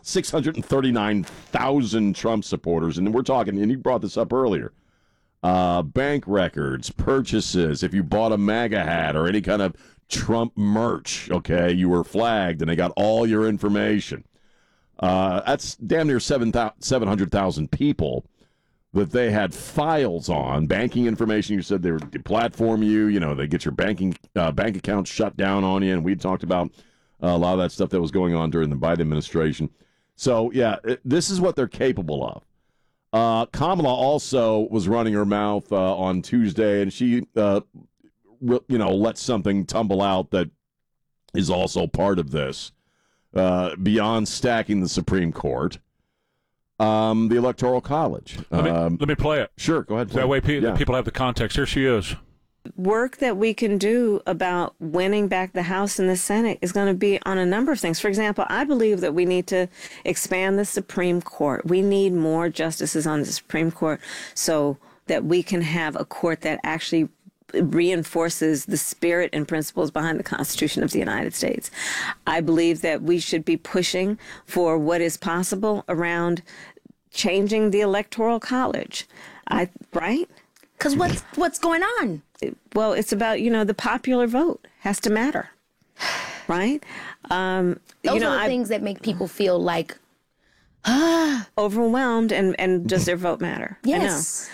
639,000 Trump supporters. And we're talking, and you brought this up earlier, bank records, purchases. If you bought a MAGA hat or any kind of Trump merch, okay, you were flagged, and they got all your information. That's damn near 700,000 people that they had files on, banking information. You said they would platform you. You know, they get your bank account shut down on you, and we talked about a lot of that stuff that was going on during the Biden administration. So, yeah, this is what they're capable of. Kamala also was running her mouth on Tuesday, and she, let something tumble out that is also part of this, beyond stacking the Supreme Court. The Electoral College. Let me play it. Sure, go ahead. That way people have the context. Here she is. Work that we can do about winning back the House and the Senate is going to be on a number of things. For example, I believe that we need to expand the Supreme Court. We need more justices on the Supreme Court so that we can have a court that actually reinforces the spirit and principles behind the Constitution of the United States. I believe that we should be pushing for what is possible around changing the Electoral College. Right? Because what's going on? Well, it's about, the popular vote has to matter, right? Those are the things that make people feel like overwhelmed, and does their vote matter? Yes.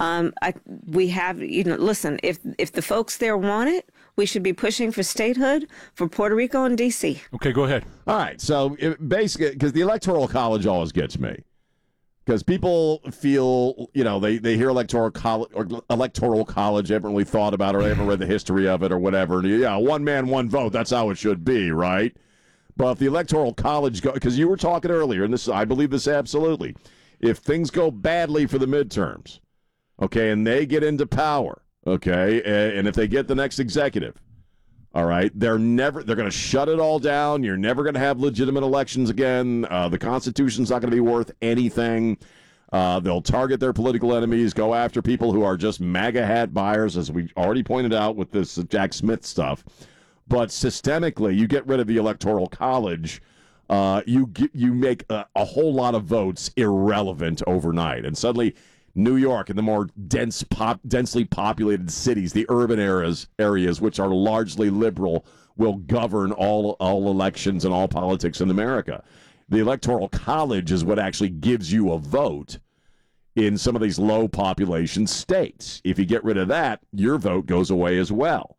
We have, listen, if the folks there want it, we should be pushing for statehood for Puerto Rico and D.C. Okay, go ahead. All right. So basically, because the Electoral College always gets me. Because people feel, they hear Electoral College, they haven't really thought about it, or they haven't read the history of it or whatever. And, yeah, one man, one vote, that's how it should be, right? But if the Electoral College because you were talking earlier, and I believe this absolutely, if things go badly for the midterms, okay, and they get into power, okay, and if they get the next executive, all right, they're going to shut it all down. You're never going to have legitimate elections again. The Constitution's not going to be worth anything. They'll target their political enemies, go after people who are just MAGA hat buyers, as we already pointed out with this Jack Smith stuff. But systemically, you get rid of the Electoral College, you make a whole lot of votes irrelevant overnight. And suddenly, New York and the more densely populated cities, the urban areas, which are largely liberal, will govern all elections and all politics in America. The Electoral College is what actually gives you a vote in some of these low population states. If you get rid of that, your vote goes away as well.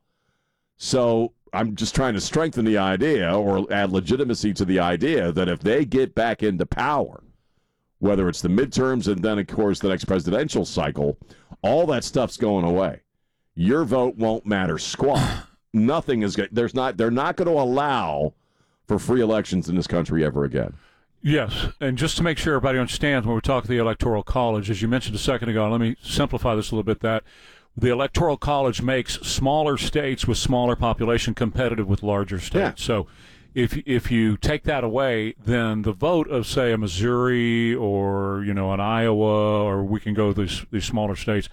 So I'm just trying to strengthen the idea, or add legitimacy to the idea, that if they get back into power, whether it's the midterms and then, of course, the next presidential cycle, all that stuff's going away. Your vote won't matter squat. Nothing is going. They're not going to allow for free elections in this country ever again. Yes, and just to make sure everybody understands, when we talk the Electoral College, as you mentioned a second ago, let me simplify this a little bit, that the Electoral College makes smaller states with smaller population competitive with larger states. Yeah. So if you take that away, then the vote of, say, a Missouri or, an Iowa, or we can go these smaller states,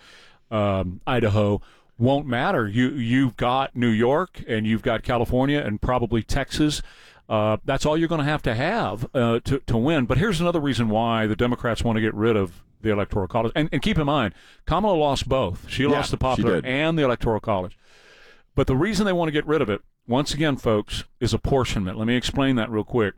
Idaho, won't matter. You've got New York, and you've got California, and probably Texas. That's all you're going to have to win. But here's another reason why the Democrats want to get rid of the Electoral College. And keep in mind, Kamala lost both. She lost the popular and the Electoral College. But the reason they want to get rid of it, once again, folks, is apportionment. Let me explain that real quick.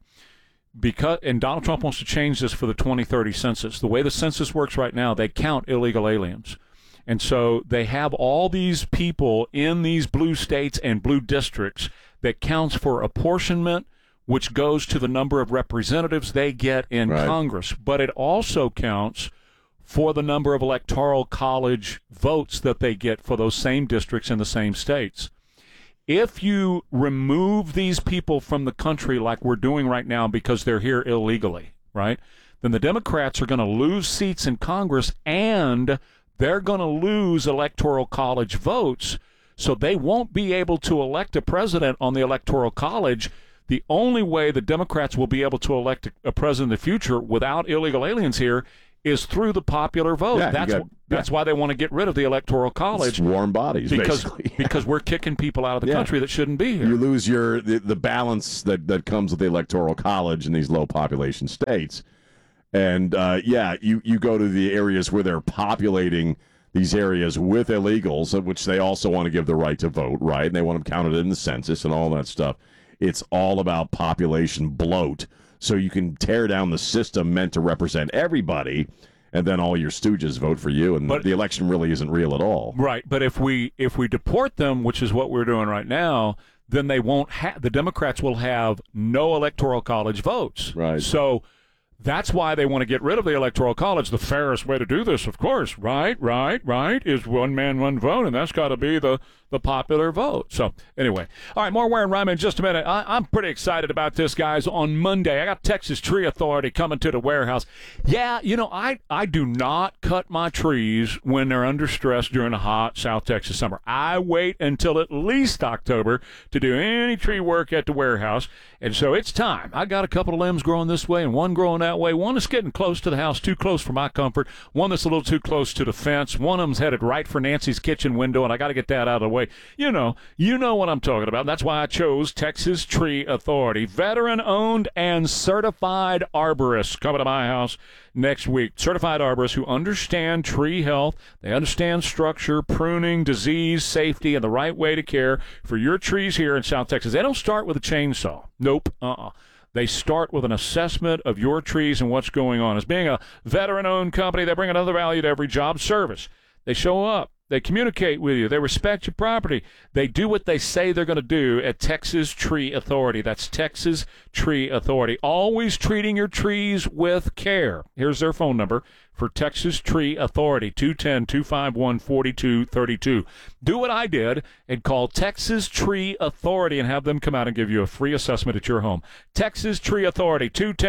And Donald Trump wants to change this for the 2030 census. The way the census works right now, they count illegal aliens. And so they have all these people in these blue states and blue districts that counts for apportionment, which goes to the number of representatives they get in Congress. But it also counts for the number of Electoral College votes that they get for those same districts in the same states. If you remove these people from the country like we're doing right now because they're here illegally, right, then the Democrats are going to lose seats in Congress, and they're going to lose Electoral College votes, so they won't be able to elect a president on the Electoral College. The only way the Democrats will be able to elect a president in the future without illegal aliens here is through the popular vote. Yeah, that's why they want to get rid of the Electoral College. It's warm bodies, basically. because we're kicking people out of the country that shouldn't be here. You lose the balance that comes with the Electoral College in these low population states. And, you go to the areas where they're populating these areas with illegals, which they also want to give the right to vote, right? And they want them counted in the census and all that stuff. It's all about population bloat. So you can tear down the system meant to represent everybody, and then all your stooges vote for you, and the election really isn't real at all. Right, but if we deport them, which is what we're doing right now, then they won't the Democrats will have no Electoral College votes. Right. So that's why they want to get rid of the Electoral College. The fairest way to do this, of course, right, is one man, one vote, and that's got to be the popular vote. So anyway, all right, more Ware and Rima in just a minute. I'm pretty excited about this, guys. On Monday, I got Texas Tree Authority coming to the warehouse. Yeah, I do not cut my trees when they're under stress during a hot South Texas summer. I wait until at least October to do any tree work at the warehouse, and so it's time. I got a couple of limbs growing this way and one growing that way. One is getting close to the house, too close for my comfort. One that's a little too close to the fence. One of them's headed right for Nancy's kitchen window, and I got to get that out of the way. You know what I'm talking about. That's why I chose Texas Tree Authority. Veteran-owned and certified arborists coming to my house next week. Certified arborists who understand tree health. They understand structure, pruning, disease, safety, and the right way to care for your trees here in South Texas. They don't start with a chainsaw. Nope. They start with an assessment of your trees and what's going on. As being a veteran-owned company, they bring another value to every job: service. They show up. They communicate with you. They respect your property. They do what they say they're going to do at Texas Tree Authority. That's Texas Tree Authority. Always treating your trees with care. Here's their phone number for Texas Tree Authority, 210-251-4232. Do what I did and call Texas Tree Authority and have them come out and give you a free assessment at your home. Texas Tree Authority,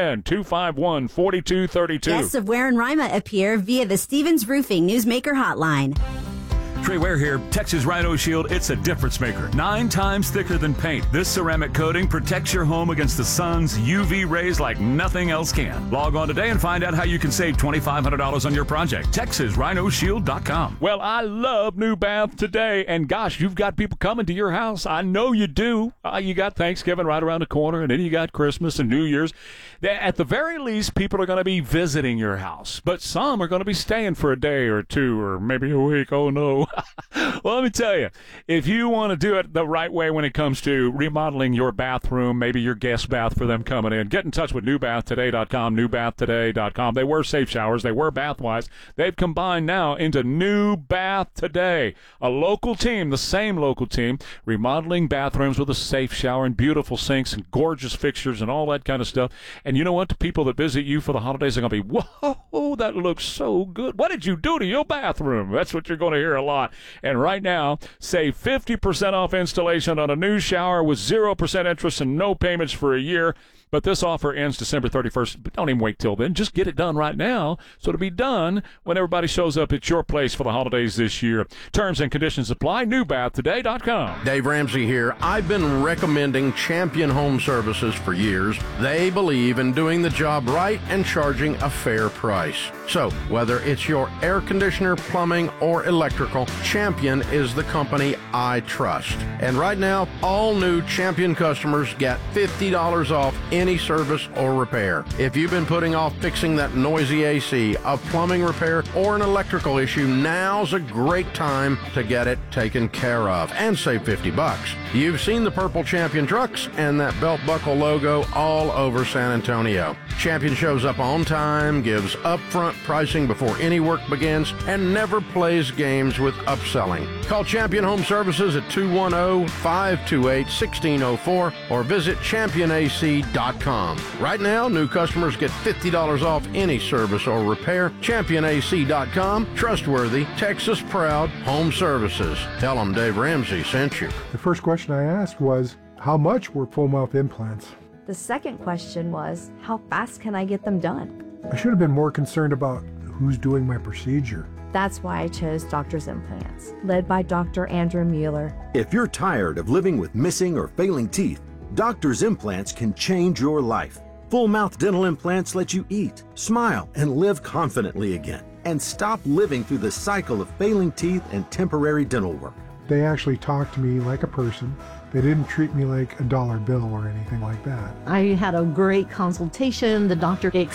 210-251-4232. Guests of Ware and Rima appear via the Stevens Roofing Newsmaker Hotline. Trey Ware here. Texas Rhino Shield, it's a difference maker. 9 times thicker than paint. This ceramic coating protects your home against the sun's UV rays like nothing else can. Log on today and find out how you can save $2,500 on your project. TexasRhinoShield.com. Well, I love New Bath Today, and gosh, you've got people coming to your house. I know you do. You got Thanksgiving right around the corner, and then you got Christmas and New Year's. At the very least, people are going to be visiting your house, but some are going to be staying for a day or two or maybe a week. Oh, no. Well, let me tell you, if you want to do it the right way when it comes to remodeling your bathroom, maybe your guest bath for them coming in, get in touch with newbathtoday.com, newbathtoday.com. They were Safe Showers. They were Bathwise. They've combined now into New Bath Today, a local team, the same local team, remodeling bathrooms with a safe shower and beautiful sinks and gorgeous fixtures and all that kind of stuff. And you know what? The people that visit you for the holidays are going to be, whoa, that looks so good. What did you do to your bathroom? That's what you're going to hear a lot. And right now, save 50% off installation on a new shower with 0% interest and no payments for a year. But this offer ends December 31st. But don't even wait till then. Just get it done right now so it'll be done when everybody shows up at your place for the holidays this year. Terms and conditions apply. NewBathToday.com. Dave Ramsey here. I've been recommending Champion Home Services for years. They believe in doing the job right and charging a fair price. So, whether it's your air conditioner, plumbing, or electrical, Champion is the company I trust. And right now, all new Champion customers get $50 off any service or repair. If you've been putting off fixing that noisy AC, a plumbing repair, or an electrical issue, now's a great time to get it taken care of and save $50. You've seen the purple Champion trucks and that belt buckle logo all over San Antonio. Champion shows up on time, gives upfront pricing before any work begins, and never plays games with upselling. Call Champion Home Services at 210-528-1604 or visit championac.com. Right now, new customers get $50 off any service or repair. ChampionAC.com. Trustworthy, Texas proud home services. Tell them Dave Ramsey sent you. The first question I asked was, how much were full mouth implants? The second question was, how fast can I get them done? I should have been more concerned about who's doing my procedure. That's why I chose Doctor's Implants, led by Dr. Andrew Mueller. If you're tired of living with missing or failing teeth, Doctor's Implants can change your life. Full mouth dental implants let you eat, smile, and live confidently again. And stop living through the cycle of failing teeth and temporary dental work. They actually talked to me like a person. They didn't treat me like a dollar bill or anything like that. I had a great consultation. The doctor